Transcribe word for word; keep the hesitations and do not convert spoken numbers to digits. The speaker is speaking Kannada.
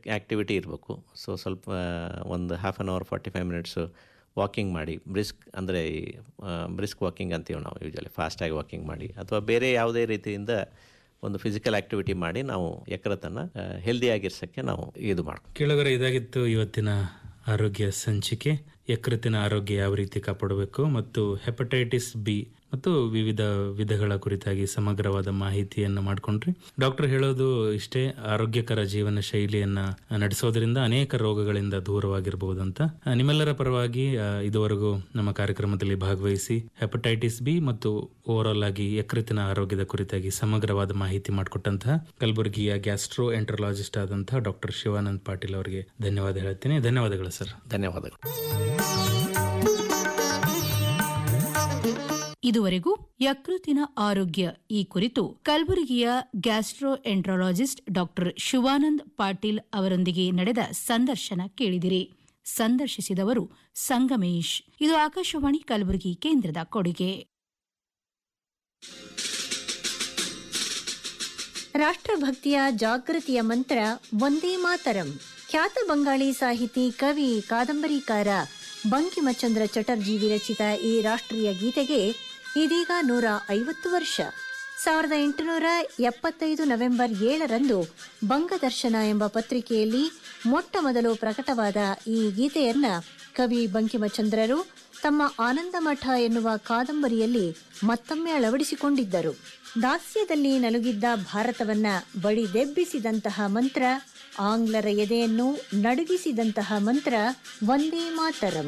ಆ್ಯಕ್ಟಿವಿಟಿ ಇರಬೇಕು. ಸೊ ಸ್ವಲ್ಪ ಒಂದು half an hour forty five minutes walking ಮಾಡಿ, ಬ್ರಿಸ್ಕ್ ಅಂದರೆ ಬ್ರಿಸ್ಕ್ ವಾಕಿಂಗ್ ಅಂತೀವಿ ನಾವು ಯೂಶಲಿ, ಫಾಸ್ಟಾಗಿ ವಾಕಿಂಗ್ ಮಾಡಿ ಅಥವಾ ಬೇರೆ ಯಾವುದೇ ರೀತಿಯಿಂದ ಒಂದು ಫಿಸಿಕಲ್ ಆ್ಯಕ್ಟಿವಿಟಿ ಮಾಡಿ ನಾವು ಯಕೃತನ್ನು ಹೆಲ್ದಿಯಾಗಿರ್ಸೋಕ್ಕೆ ನಾವು ಇದು ಮಾಡ್ತೀವಿ. ಕೇಳುಗರೆ, ಇದಾಗಿತ್ತು ಇವತ್ತಿನ ಆರೋಗ್ಯ ಸಂಚಿಕೆ. ಯಕೃತ್ತಿನ ಆರೋಗ್ಯ ಯಾವ ರೀತಿ ಕಾಪಾಡಬೇಕು ಮತ್ತು ಹೆಪಟೈಟಿಸ್ ಬಿ ಮತ್ತು ವಿವಿಧ ವಿಧಗಳ ಕುರಿತಾಗಿ ಸಮಗ್ರವಾದ ಮಾಹಿತಿಯನ್ನು ಮಾಡಿಕೊಂಡ್ರಿ. ಡಾಕ್ಟರ್ ಹೇಳೋದು ಇಷ್ಟೇ, ಆರೋಗ್ಯಕರ ಜೀವನ ಶೈಲಿಯನ್ನ ನಡೆಸೋದ್ರಿಂದ ಅನೇಕ ರೋಗಗಳಿಂದ ದೂರವಾಗಿರಬಹುದಂತ. ನಿಮ್ಮೆಲ್ಲರ ಪರವಾಗಿ ಇದುವರೆಗೂ ನಮ್ಮ ಕಾರ್ಯಕ್ರಮದಲ್ಲಿ ಭಾಗವಹಿಸಿ ಹೆಪಟೈಟಿಸ್ ಬಿ ಮತ್ತು ಓವರ್ ಆಲ್ ಆಗಿ ಯಕೃತ್ತಿನ ಆರೋಗ್ಯದ ಕುರಿತಾಗಿ ಸಮಗ್ರವಾದ ಮಾಹಿತಿ ಮಾಡಿಕೊಟ್ಟಂತಹ ಕಲಬುರಗಿಯ ಗ್ಯಾಸ್ಟ್ರೋ ಎಂಟ್ರಾಲಜಿಸ್ಟ್ ಆದಂತಹ ಡಾಕ್ಟರ್ ಶಿವಾನಂದ್ ಪಾಟೀಲ್ ಅವರಿಗೆ ಧನ್ಯವಾದ ಹೇಳ್ತೀನಿ. ಧನ್ಯವಾದಗಳು ಸರ್. ಧನ್ಯವಾದಗಳು. ಇದುವರೆಗೂ ಯಕೃತ್ತಿನ ಆರೋಗ್ಯ ಈ ಕುರಿತು ಕಲಬುರಗಿಯ gastro enterologist doctor Shivanand Patil ಅವರೊಂದಿಗೆ ನಡೆದ ಸಂದರ್ಶನ ಕೇಳಿದಿರಿ. ಸಂದರ್ಶಿಸಿದವರು ಸಂಗಮೇಶ್. ಇದು ಆಕಾಶವಾಣಿ ಕಲಬುರಗಿ ಕೇಂದ್ರದ ಕೊಡುಗೆ. ರಾಷ್ಟ್ರಭಕ್ತಿಯ ಜಾಗೃತಿಯ ಮಂತ್ರ ವಂದೇ ಮಾತರಂ. ಖ್ಯಾತ ಬಂಗಾಳಿ ಸಾಹಿತಿ, ಕವಿ, ಕಾದಂಬರಿಕಾರ ಬಂಕಿಮಚಂದ್ರ ಚಟರ್ಜಿ ವಿರಚಿತ ಈ ರಾಷ್ಟ್ರೀಯ ಗೀತೆಗೆ ಇದೀಗ ನೂರ ಐವತ್ತು ವರ್ಷ. ಸಾವಿರದ ಎಂಟುನೂರ ಎಪ್ಪತ್ತೈದು ನವೆಂಬರ್ ಏಳರಂದು ಬಂಗದರ್ಶನ ಎಂಬ ಪತ್ರಿಕೆಯಲ್ಲಿ ಮೊಟ್ಟ ಮೊದಲು ಪ್ರಕಟವಾದ ಈ ಗೀತೆಯನ್ನ ಕವಿ ಬಂಕಿಮಚಂದ್ರರು ತಮ್ಮ ಆನಂದಮಠ ಎನ್ನುವ ಕಾದಂಬರಿಯಲ್ಲಿ ಮತ್ತೊಮ್ಮೆ ಅಳವಡಿಸಿಕೊಂಡಿದ್ದರು. ದಾಸ್ಯದಲ್ಲಿ ನಲುಗಿದ್ದ ಭಾರತವನ್ನ ಬಡಿದೆಬ್ಬಿಸಿದಂತಹ ಮಂತ್ರ, ಆಂಗ್ಲರ ಎದೆಯನ್ನು ನಡುಗಿಸಿದಂತಹ ಮಂತ್ರ ವಂದೇ ಮಾತರಂ.